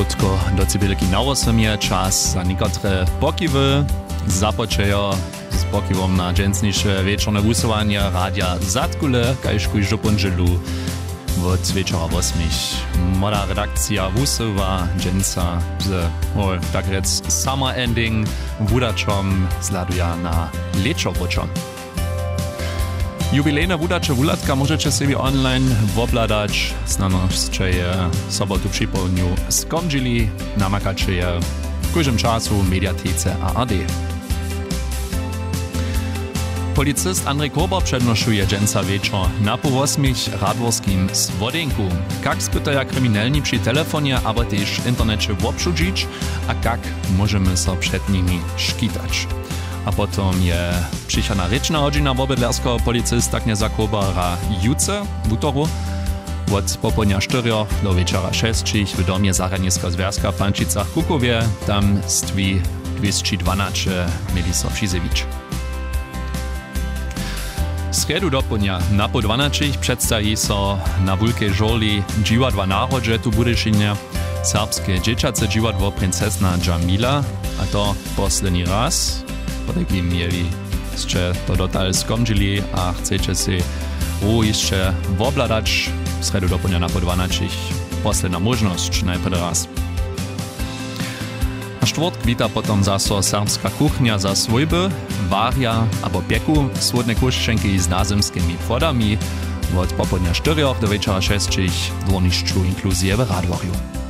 krótko do cybylki na 8 je czas za niektóre pokiwy. Započejo z pokivom na dżęsniejsze wieczorne wusowanie radia Zatkule, kajżku i żoponżelu od wieczora 8. Moda redakcja wusowa dżęsa z, tak rec, summer ending wudaczom zladuja na leczowoczom. Jubilejne wudacze wulatka możecie sobie online wobladać, znanosće je sobotu przypomniu skomdžili, namakacie je w każdym czasu w mediatece ARD. Policist Andrzej Kober przednoszuje dżęsa wieczor na po 8 radworskim Słodenku. Jak spytają kryminalni przy telefonie, aber też w internecie obszudzić, a jak możemy so przed nimi szkitać. A potom je přišana rečna hodina wobydlerskiego policista knieza Kobera juce w utoru od popołudnia 4 do wieczora 6 w domie Zahradnickiego Związka w Pančicach Kukowie, tam stwi 212 mieli so przyzywić. W sredu do południa na po 12 przedstawi so na wulkej żoli dziwadła narodzie tu Budyšinie serbskie dzieciace dziwadło princesna Dżamila, a to poslední raz. Potem mieli jeszcze to dotal skomdžili a chcecie si jeszcze wobladać w sredu do południa na po 12 posledná możność najprve raz. Na czwartek wita potom zaso serbska kuchnia za swojby, waria albo pieku, słodne kuszczenki z nazemskimi płodami od popołudnia 4 do wieczora 6 w dworniszczu inkluzje w Radworju.